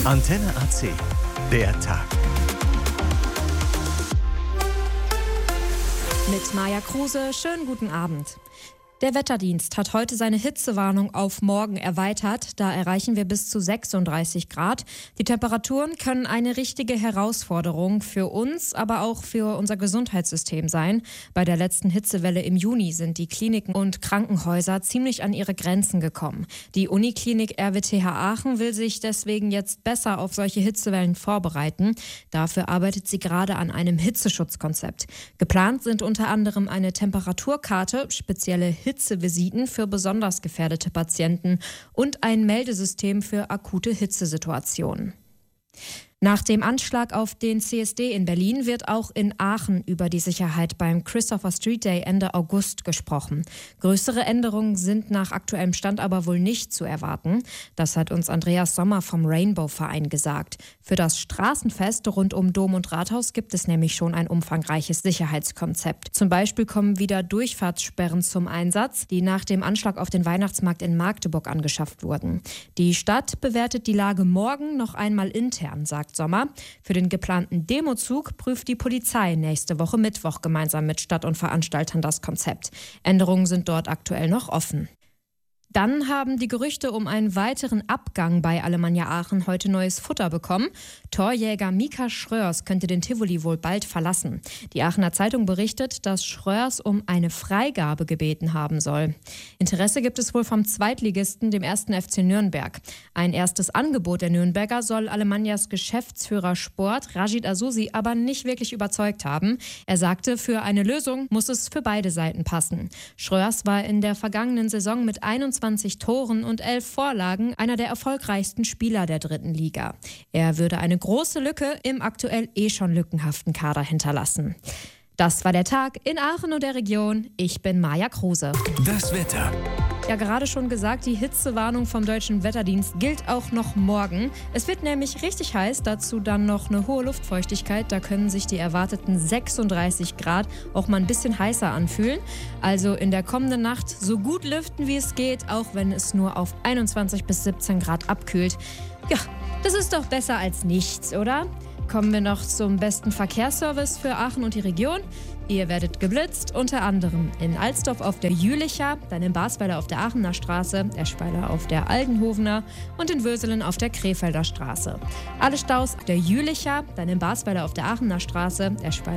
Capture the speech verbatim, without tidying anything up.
Antenne A C, der Tag. Mit Maja Kruse, schönen guten Abend. Der Wetterdienst hat heute seine Hitzewarnung auf morgen erweitert. Da erreichen wir bis zu sechsunddreißig Grad. Die Temperaturen können eine richtige Herausforderung für uns, aber auch für unser Gesundheitssystem sein. Bei der letzten Hitzewelle im Juni sind die Kliniken und Krankenhäuser ziemlich an ihre Grenzen gekommen. Die Uniklinik R W T H Aachen will sich deswegen jetzt besser auf solche Hitzewellen vorbereiten. Dafür arbeitet sie gerade an einem Hitzeschutzkonzept. Geplant sind unter anderem eine Temperaturkarte, spezielle Hitzevisiten für besonders gefährdete Patienten und ein Meldesystem für akute Hitzesituationen. Nach dem Anschlag auf den C S D in Berlin wird auch in Aachen über die Sicherheit beim Christopher Street Day Ende August gesprochen. Größere Änderungen sind nach aktuellem Stand aber wohl nicht zu erwarten. Das hat uns Andreas Sommer vom Rainbow-Verein gesagt. Für das Straßenfest rund um Dom und Rathaus gibt es nämlich schon ein umfangreiches Sicherheitskonzept. Zum Beispiel kommen wieder Durchfahrtssperren zum Einsatz, die nach dem Anschlag auf den Weihnachtsmarkt in Magdeburg angeschafft wurden. Die Stadt bewertet die Lage morgen noch einmal intern, sagt Sommer. Für den geplanten Demozug prüft die Polizei nächste Woche Mittwoch gemeinsam mit Stadt und Veranstaltern das Konzept. Änderungen sind dort aktuell noch offen. Dann haben die Gerüchte um einen weiteren Abgang bei Alemannia Aachen heute neues Futter bekommen. Torjäger Mika Schröers könnte den Tivoli wohl bald verlassen. Die Aachener Zeitung berichtet, dass Schröers um eine Freigabe gebeten haben soll. Interesse gibt es wohl vom Zweitligisten, dem ersten F C Nürnberg. Ein erstes Angebot der Nürnberger soll Alemannias Geschäftsführer Sport Rajid Asusi aber nicht wirklich überzeugt haben. Er sagte, für eine Lösung muss es für beide Seiten passen. Schröers war in der vergangenen Saison mit einundzwanzig Toren und elf Vorlagen einer der erfolgreichsten Spieler der dritten Liga. Er würde eine große Lücke im aktuell eh schon lückenhaften Kader hinterlassen. Das war der Tag in Aachen und der Region. Ich bin Maja Kruse. Das Wetter. Ja, gerade schon gesagt, die Hitzewarnung vom Deutschen Wetterdienst gilt auch noch morgen. Es wird nämlich richtig heiß, dazu dann noch eine hohe Luftfeuchtigkeit. Da können sich die erwarteten sechsunddreißig Grad auch mal ein bisschen heißer anfühlen. Also in der kommenden Nacht so gut lüften, wie es geht, auch wenn es nur auf einundzwanzig bis siebzehn Grad abkühlt. Ja, das ist doch besser als nichts, oder? Kommen wir noch zum besten Verkehrsservice für Aachen und die Region. Ihr werdet geblitzt, unter anderem in Alsdorf auf der Jülicher, dann in Basweiler auf der Aachener Straße, Eschweiler auf der Aldenhovener und in Würselen auf der Krefelder Straße. Alle Staus auf der Jülicher, dann in Basweiler auf der Aachener Straße, Eschweiler